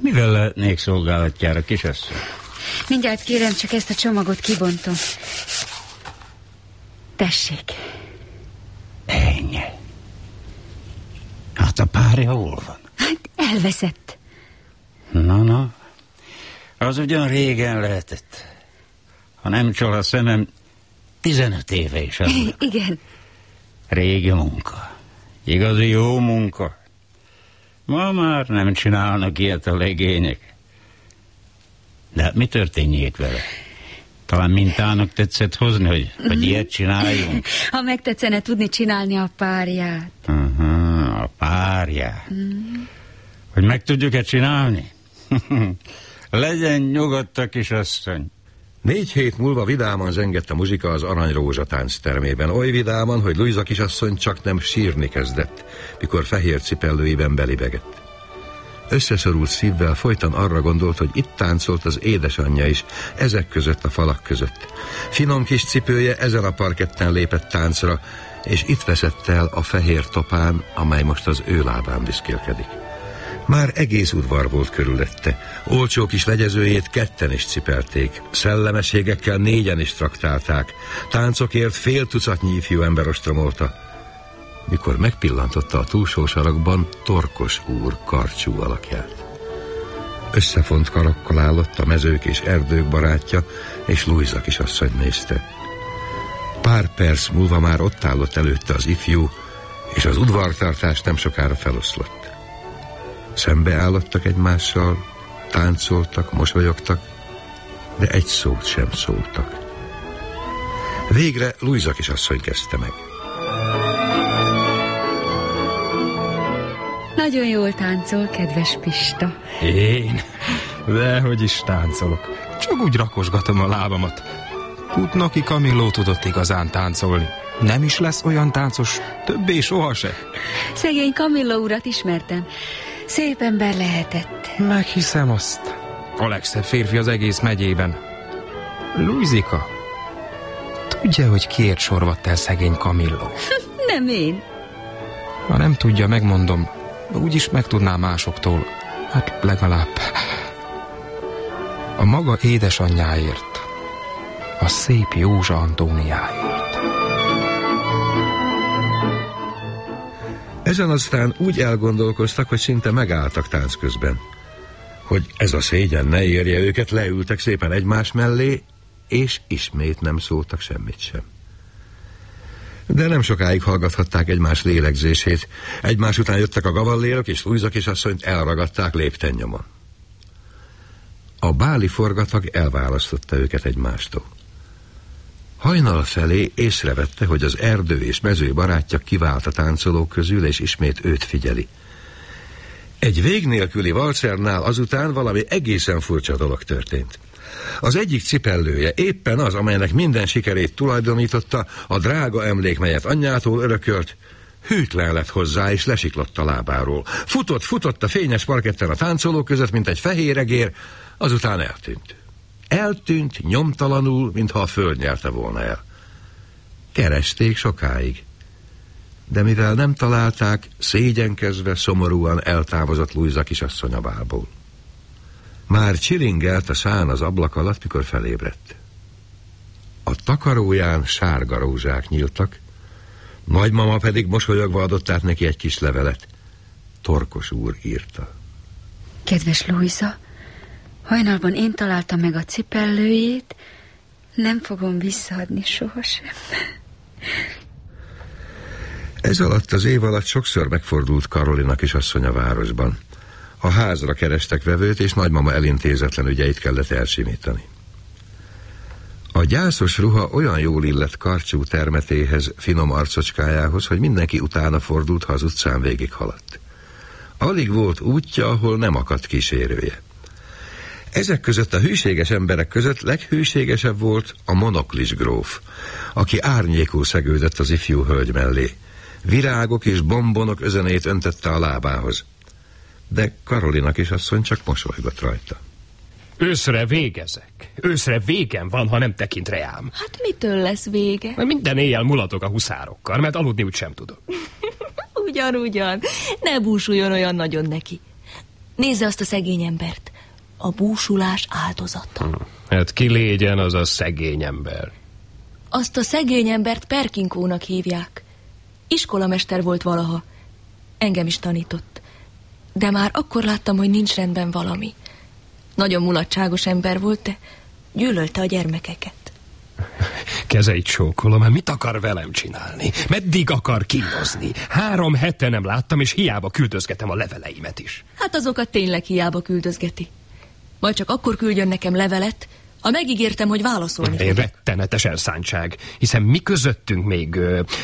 Mivel lehetnék szolgálatjára, kisasszony? Mindjárt kérem, csak ezt a csomagot kibontom. Tessék. Ennyi. Hát a párja hol van? Hát elveszett. Na, az ugyan régen lehetett. Ha nem csal a szemem, 15 éve is az. Igen. Régi munka. Igazi jó munka. Ma már nem csinálnak ilyet a legények. De hát mi történjék vele? Talán mintának tetszett hozni, hogy ilyet csináljunk? Ha megtetszene tudni csinálni a párját. A párját. Hogy meg tudjuk-e csinálni? Legyen nyugodt a kisasszony. 4 hét múlva vidáman zengett a muzsika az Aranyrózsa tánctermében. Oly vidáman, hogy Lujza kisasszony csak nem sírni kezdett, mikor fehér cipellőiben belibegett. Összeszorult szívvel folyton arra gondolt, hogy itt táncolt az édesanyja is, ezek között a falak között. Finom kis cipője ezen a parketten lépett táncra, és itt veszett el a fehér topán, amely most az ő lábán diszkélkedik. Már egész udvar volt körülötte. Olcsó kis legyezőjét 2 is cipelték, szellemességekkel 4 is traktálták, táncokért fél tucatnyi ifjú ember ostromolta. Mikor megpillantotta a túlsó sarokban Torkos úr karcsú alakját. Összefont karokkal állott a mezők és erdők barátja, és Lujza kisasszony nézte. Pár perc múlva már ott állott előtte az ifjú, és az udvartartás nem sokára feloszlott. Szembeállottak egymással, táncoltak, mosolyogtak, de egy szót sem szóltak. Végre Lujza kisasszony kezdte meg. Nagyon jól táncol, kedves Pista. Én? Dehogy is táncolok. Csak úgy rakosgatom a lábamat. Putnoki Camillo tudott igazán táncolni. Nem is lesz olyan táncos többé sohasem. Szegény Camillo urat ismertem. Szép ember lehetett. Meghiszem azt. A legszebb férfi az egész megyében. Lujzika, tudja, hogy kiért sorvadt el szegény Camillo? Nem én. Ha nem tudja, megmondom. Úgyis megtudná másoktól. Hát legalább a maga édesanyjáért, a szép Józsa Antóniáért. Ezen aztán úgy elgondolkoztak, hogy szinte megálltak tánc közben. Hogy ez a szégyen ne érje őket, leültek szépen egymás mellé, és ismét nem szóltak semmit sem. De nem sokáig hallgathatták egymás lélegzését. Egymás után jöttek a gavallérok, és Lujza kisasszonyt elragadták lépten nyomon. A báli forgatag elválasztotta őket egymástól. Hajnal felé észrevette, hogy az erdő és mező barátja kivált a táncolók közül, és ismét őt figyeli. Egy vég nélküli valcernál azután valami egészen furcsa dolog történt. Az egyik cipellője éppen az, amelynek minden sikerét tulajdonította, a drága emlék, melyet anyjától örökölt, hűtlen lett hozzá, és lesiklott a lábáról. Futott a fényes parketten a táncolók között, mint egy fehér egér, azután eltűnt. Eltűnt nyomtalanul, mintha a föld nyerte volna el. Keresték sokáig, de mivel nem találták, szégyenkezve, szomorúan eltávozott Lujza kisasszony a bálból. Már csilingelt a szán az ablak alatt, mikor felébredt. A takaróján sárga rózsák nyíltak, nagymama pedig mosolyogva adott át neki egy kis levelet. Torkos úr írta. Kedves Lujza, hajnalban én találtam meg a cipellőjét, nem fogom visszaadni sohasem. Ez alatt az év alatt sokszor megfordult Karolina kisasszony a városban. A házra kerestek vevőt, és nagymama elintézetlen ügyeit kellett elsimítani. A gyászos ruha olyan jól illett karcsú termetéhez, finom arcocskájához, hogy mindenki utána fordult, ha az utcán végig haladt. Alig volt útja, ahol nem akadt kísérője. Ezek között a hűséges emberek között leghűségesebb volt a monoklis gróf, aki árnyékul szegődött az ifjú hölgy mellé. Virágok és bombonok özönét öntette a lábához. De Karolina kisasszony csak mosolygott rajta. Őszre végezek. Őszre végem van, ha nem tekint reám. Hát mitől lesz vége? Minden éjjel mulatok a huszárokkal, mert aludni úgy sem tudok. Ugyan. Ne búsuljon olyan nagyon neki. Nézze azt a szegény embert. A búsulás áldozata. Hát ki légyen az a szegény ember? Azt a szegény embert Perkinkónak hívják. Iskolamester volt valaha. Engem is tanított. De már akkor láttam, hogy nincs rendben valami. Nagyon mulatságos ember volt, de gyűlölte a gyermekeket. Kezeit csókolom, hát mit akar velem csinálni? Meddig akar kínozni? 3 hete nem láttam, és hiába küldözgetem a leveleimet is. Hát azokat tényleg hiába küldözgeti. Majd csak akkor küldjön nekem levelet, ha megígértem, hogy válaszolni fogok. Rettenetes elszántság, hiszen mi közöttünk még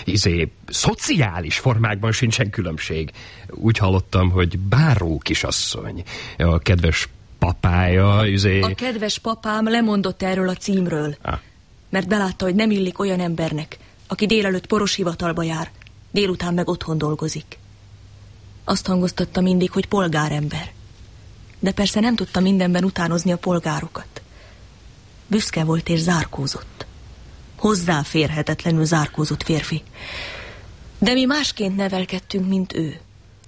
szociális formákban sincsen különbség. Úgy hallottam, hogy báró kisasszony, a kedves papája, A kedves papám lemondott erről a címről, mert belátta, hogy nem illik olyan embernek, aki délelőtt poros hivatalba jár, délután meg otthon dolgozik. Azt hangoztatta mindig, hogy polgárember. De persze nem tudta mindenben utánozni a polgárokat. Büszke volt és zárkózott. Hozzáférhetetlenül zárkózott férfi. De mi másként nevelkedtünk, mint ő.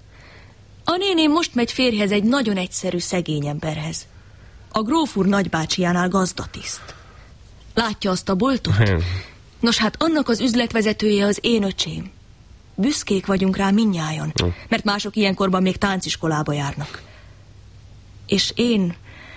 A néném most megy férjhez egy nagyon egyszerű szegény emberhez. A gróf úr nagybácsiánál gazdatiszt. Látja azt a boltot? Nos, hát annak az üzletvezetője az én öcsém. Büszkék vagyunk rá mindnyájan, mert mások ilyenkorban még tánciskolába járnak. És én...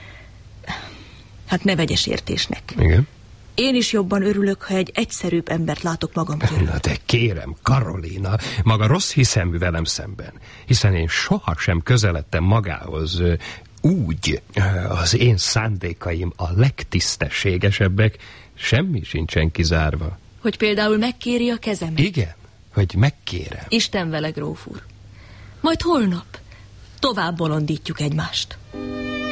Hát ne vegyes értésnek. Igen? Én is jobban örülök, ha egy egyszerűbb embert látok magam körül. Na de kérem, Karolina, maga rossz hiszemű velem szemben, hiszen én sohasem közeledtem magához úgy, az én szándékaim a legtisztességesebbek, semmi sincsen kizárva. Hogy például megkéri a kezemet? Igen, hogy megkérem. Isten vele, gróf úr. Majd holnap tovább bolondítjuk egymást.